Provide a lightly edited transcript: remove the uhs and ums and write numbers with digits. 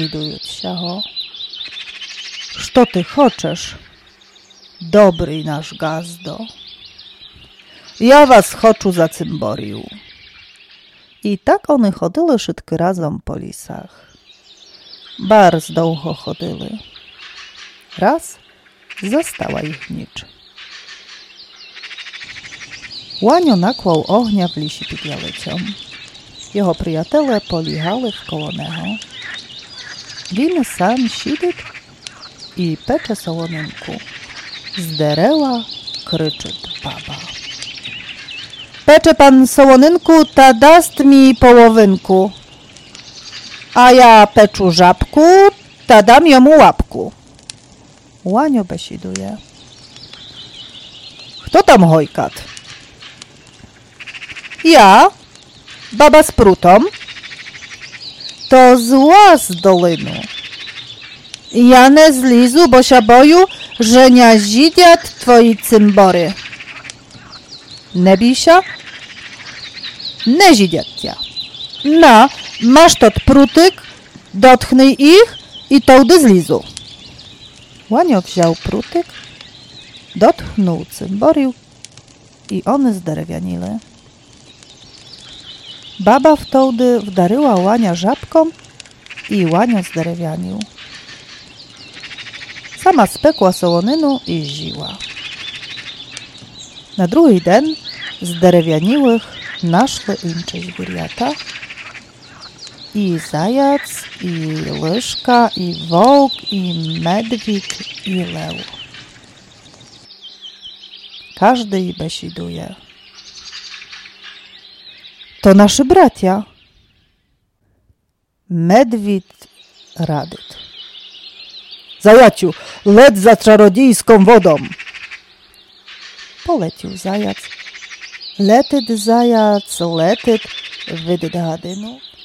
Siaho. Što ty хочеш, dobry nasz gazdo? Ja was choczu za cymboriu. I tak one chodyły szybko razem po lisach. Bardzo długo chodyły. Raz zastała ich nicz. Łanio nakłał ognia w lisi pidiałyciom. Jego przyjatele polichały wkoło neho. Він сам сидить і пече солонинку. З дерева кричить баба. Пече пан солонинку та дасть мій половинку. А я печу жабку та дам йому лапку. Łanio besiduje. Kto tam hojkat? Ja, baba z prutą. To zła z dolinu. Ja nie zlizu, bo się boju, że nie zidziat twoi cymbory. Nie bij się? Nie zidziat ja. No, masz tot prutyk, dotknij ich i tołdy zlizu. Łanio wziął prutyk, dotknął cymborił i one zderewianile. Baba wtedy wdaryła łania żabką i łanio zderewianił. Sama spekła sołonynu i ziła. Na drugi dzień zderewianiłych naszły incze zwierzęta i zajac, i lyżka, i wołk, i medwik, i lew. Każdy besiduje. To nasi bracia. Medwid radyt. Zajaciu, leć za czarodziejską wodą. Polecił zajac. Letyt zajac, letyt, wyddadynu.